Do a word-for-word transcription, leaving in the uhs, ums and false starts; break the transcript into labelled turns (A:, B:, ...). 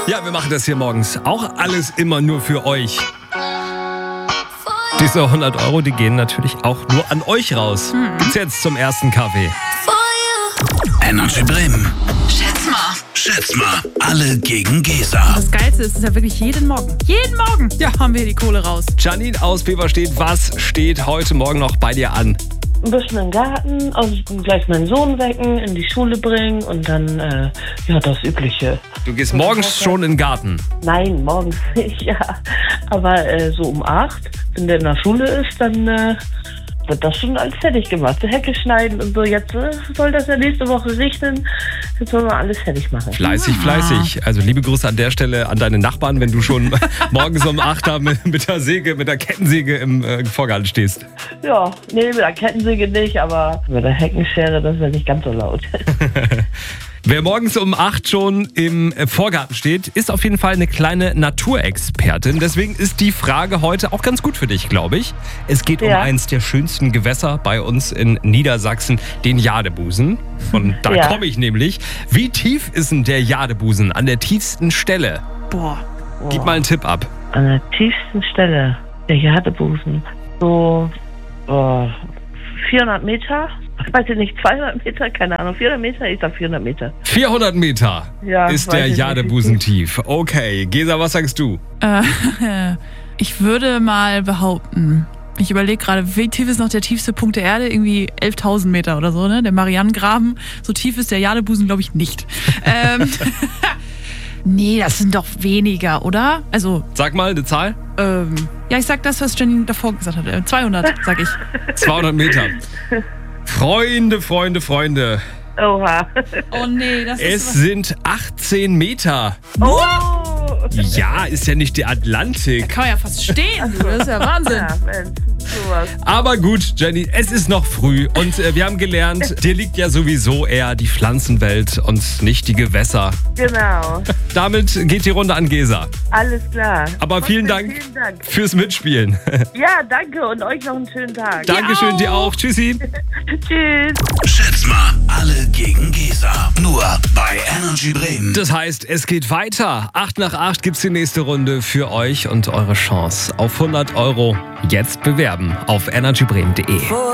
A: Ja, wir machen das hier morgens. Auch alles immer nur für euch. Diese hundert Euro, die gehen natürlich auch nur an euch raus. Hm. Gibt's jetzt zum ersten Kaffee.
B: Energy Bremen. Schätz mal. Schätz mal. Alle gegen Gesa.
C: Das Geilste ist, es ist ja wirklich jeden Morgen. Jeden Morgen ja, haben wir die Kohle raus.
A: Janine aus Beverstedt, was steht heute Morgen noch bei dir an?
D: Ein bisschen im Garten, also gleich meinen Sohn wecken, in die Schule bringen und dann, äh, ja, das Übliche.
A: Du gehst morgens schon in den Garten?
D: Nein, morgens nicht, ja. Aber äh, so um acht, wenn der in der Schule ist, dann äh, wird das schon alles fertig gemacht. Die Hecke schneiden und so. Jetzt äh, soll das ja nächste Woche regnen. Jetzt sollen wir alles fertig machen.
A: Fleißig,
C: Ah.
A: fleißig. Also liebe Grüße an der Stelle an deine Nachbarn, wenn du schon morgens um acht da mit, mit der Säge, mit der Kettensäge im äh, Vorgarten stehst.
D: Ja, nee, mit der Kettensäge nicht, aber mit der Heckenschere, das wäre nicht ganz so laut.
A: Wer morgens um acht schon im Vorgarten steht, ist auf jeden Fall eine kleine Naturexpertin. Deswegen ist die Frage heute auch ganz gut für dich, glaube ich. Es geht
D: Ja.
A: um eins der schönsten Gewässer bei uns in Niedersachsen, den Jadebusen. Und da
D: Ja.
A: komme ich nämlich. Wie tief ist denn der Jadebusen an der tiefsten Stelle?
C: Boah.
A: Gib mal einen Tipp ab.
D: An der tiefsten Stelle, der Jadebusen, so oh, vierhundert Meter? Ich weiß nicht, zweihundert Meter? Keine Ahnung, vierhundert Meter? Ich sag vierhundert Meter.
A: vierhundert Meter
D: Ja,
A: ist
D: weiß
A: der
D: ich nicht.
A: Jadebusen tief. Okay, Gesa, was sagst du?
C: Äh, ich würde mal behaupten, ich überlege gerade, wie tief ist noch der tiefste Punkt der Erde? Irgendwie elftausend Meter oder so, ne? Der Marianengraben. So tief ist der Jadebusen, glaube ich, nicht. ähm, nee, das sind doch weniger, oder? Also,
A: Sag mal eine Zahl.
C: ähm, ja, ich sag das, was Jenny davor gesagt hat. Äh, zweihundert, sag ich.
A: zweihundert Meter. Freunde, Freunde, Freunde.
D: Oha.
C: Oh nee, das
A: Es
C: ist
A: sind achtzehn Meter.
D: Oh!
A: Ja, ist ja nicht der Atlantik.
C: Kann man ja fast stehen, du. Das ist ja Wahnsinn.
D: Ja, Mensch, sowas.
A: Aber gut, Jenny, es ist noch früh und äh, wir haben gelernt, dir liegt ja sowieso eher die Pflanzenwelt und nicht die Gewässer.
D: Genau.
A: Damit geht die Runde an Gesa.
D: Alles klar.
A: Aber vielen
D: Trotzdem
A: Dank
D: Vielen Dank.
A: fürs Mitspielen.
D: Ja, danke und euch noch einen schönen Tag.
A: Dankeschön dir auch. Tschüssi.
D: Tschüss.
B: Schätz mal. Alle gegen Gesa. Nur bei Energy Bremen.
A: Das heißt, es geht weiter. acht nach acht gibt's die nächste Runde für euch und eure Chance auf hundert Euro. Jetzt bewerben auf energy bremen punkt de.